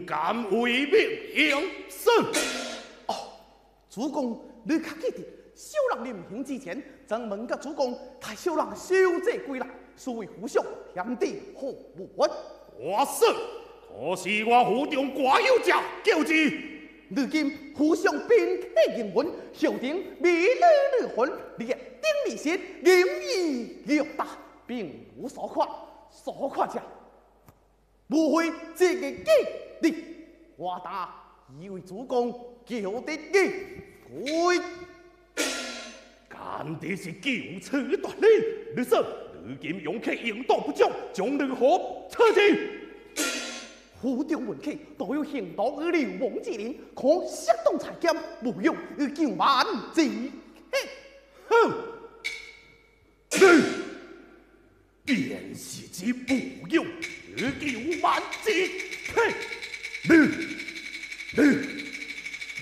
竟敢违命行事！ 哦，主公，你可记得小人临行之前，曾问甲主公，待小人小姐归来，殊为父上添地好文。 我是，可是我府中寡有者叫之。 如今父上兵器迎文，朝廷美女女魂，列丁立信，严以约达，并无所夸。所夸者，无非这个计力。我答以为主公叫得义归。 干的是救此断理，你说如今勇客应道不忠，将你何处置？ 府中文客都有行道而流氓之人，可适当裁减，无用而救万之嘿。 哼！你便是之不用而救万之嘿。